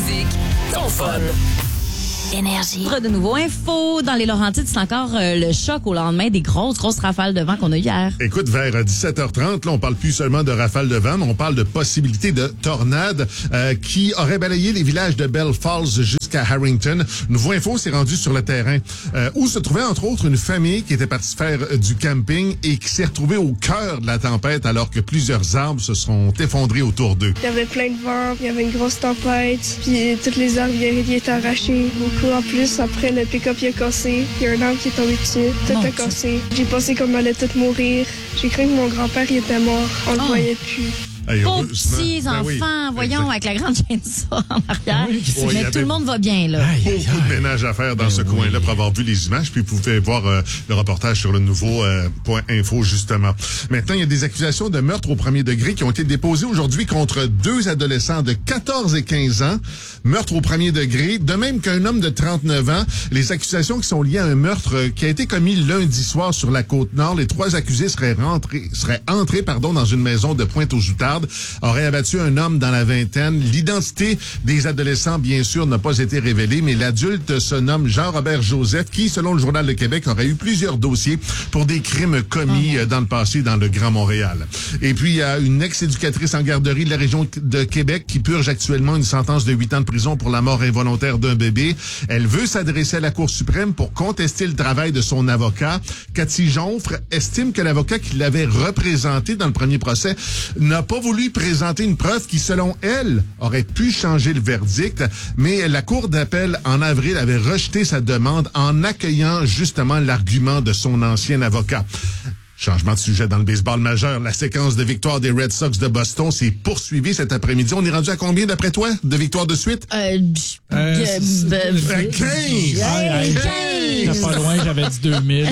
musique, ton fun. Énergie. De nouveau, info dans les Laurentides, c'est encore le choc au lendemain des grosses rafales de vent qu'on a eu hier. Écoute, vers 17h30, là, on parle plus seulement de rafales de vent, mais on parle de possibilités de tornades qui auraient balayé les villages de Bell Falls jusqu'à Harrington. Nouveau info s'est rendu sur le terrain où se trouvait entre autres une famille qui était partie faire du camping et qui s'est retrouvée au cœur de la tempête alors que plusieurs arbres se sont effondrés autour d'eux. Il y avait plein de vent, il y avait une grosse tempête, puis toutes les arbres ils étaient arrachés. En plus, après, le pick-up il a cassé. Il y a un arbre qui est tombé dessus. Tout a cassé. J'ai pensé qu'on allait tous mourir. J'ai cru que mon grand-père il était mort. On le voyait plus. Pauvres petits enfants, voyons, avec la grande chaîne de ça en arrière. Mais tout le monde va bien, là. Beaucoup de ménage à faire dans ce coin-là pour avoir vu les images. Puis vous pouvez voir le reportage sur le nouveau .info, justement. Maintenant, il y a des accusations de meurtre au premier degré qui ont été déposées aujourd'hui contre 2 adolescents de 14 et 15 ans. Meurtre au premier degré, de même qu'un homme de 39 ans. Les accusations qui sont liées à un meurtre qui a été commis lundi soir sur la Côte-Nord. Les 3 accusés seraient entrés dans une maison de Pointe-aux-Outardes, auraient abattu un homme dans la vingtaine. L'identité des adolescents, bien sûr, n'a pas été révélée, mais l'adulte se nomme Jean-Robert Joseph, qui, selon le Journal de Québec, aurait eu plusieurs dossiers pour des crimes commis dans le passé dans le Grand Montréal. Et puis, il y a une ex-éducatrice en garderie de la région de Québec qui purge actuellement une sentence de 8 ans de prison pour la mort involontaire d'un bébé. Elle veut s'adresser à la Cour suprême pour contester le travail de son avocat. Cathy Jonfre estime que l'avocat qui l'avait représenté dans le premier procès n'a pas voulu présenter une preuve qui, selon elle, aurait pu changer le verdict, mais la Cour d'appel, en avril, avait rejeté sa demande en accueillant justement l'argument de son ancien avocat. Changement de sujet dans le baseball majeur. La séquence de victoires des Red Sox de Boston s'est poursuivie cet après-midi. On est rendu à combien, d'après toi, de victoires de suite? 15! 15! T'es pas loin, j'avais dit 2000.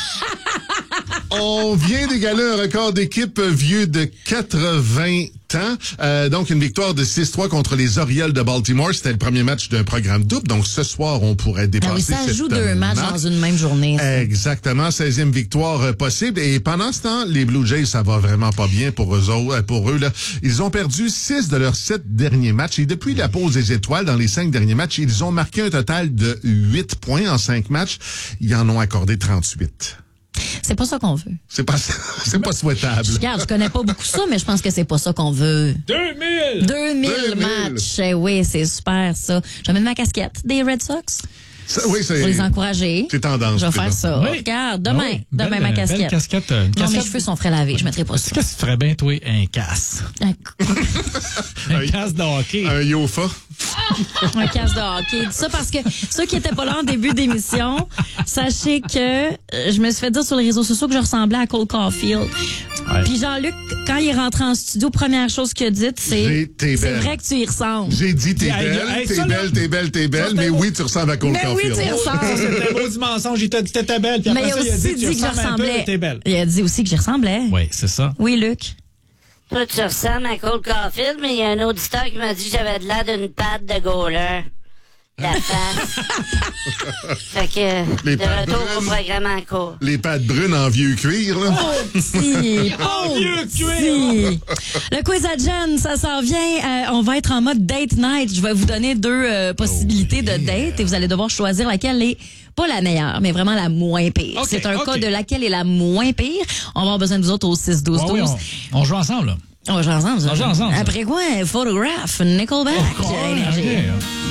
On vient d'égaler un record d'équipe vieux de 80 ans. Donc, une victoire de 6-3 contre les Orioles de Baltimore. C'était le premier match d'un programme double. Donc, ce soir, on pourrait dépasser ça joue 2 matchs dans une même journée. Ça. Exactement. 16e victoire possible. Et pendant ce temps, les Blue Jays, ça va vraiment pas bien pour eux, là. Ils ont perdu 6 de leurs 7 derniers matchs. Et depuis la pause des étoiles, dans les 5 derniers matchs, ils ont marqué un total de 8 points en 5 matchs. Ils en ont accordé 38. C'est pas ça qu'on veut. C'est pas souhaitable. Regarde, je connais pas beaucoup ça, mais je pense que c'est pas ça qu'on veut. 2000 matchs. Oui, c'est super, ça. Je vais mettre ma casquette des Red Sox. Oui, c'est. Pour les encourager. C'est tendance. Je vais faire ça. Oui. Regarde, demain ma casquette. Belle casquette. Non, mes cheveux sont frais lavés. Je mettrai pas ça. Qu'est-ce que tu ferais bien, toi, un casse? Un casse de hockey. Un Yofa. Un casse de hockey. Dis ça parce que ceux qui étaient pas là en début d'émission, sachez que je me suis fait dire sur les réseaux sociaux que je ressemblais à Cole Caulfield. Ouais. Puis Jean-Luc, quand il est rentré en studio, première chose qu'il a dite, c'est vrai que tu y ressembles. J'ai dit t'es belle, mais oui, tu ressembles à Cole Caulfield. Oui, tu ressembles. C'était un maudit mensonge. Il t'a dit t'étais belle. Puis après mais il a aussi dit que je ressemblais. Il a dit aussi que je ressemblais. Oui, c'est ça. Oui, Luc. Toi, tu ressembles à Cole Caulfield, mais il y a un auditeur qui m'a dit que j'avais de l'air d'une patte de goaler. La face. Fait que, de retour au programme en cours. Les pattes brunes en vieux cuir, là. Oh, vieux cuir! Le quiz à Jen, ça s'en vient. On va être en mode date night. Je vais vous donner 2 possibilités de date et vous allez devoir choisir laquelle est pas la meilleure, mais vraiment la moins pire. Okay, c'est un cas de laquelle est la moins pire. On va avoir besoin de vous autres au 6-12-12. Oui, on joue ensemble, là. On va jouer ensemble. On joue ensemble. Après quoi, Photograph, Nickelback. Okay.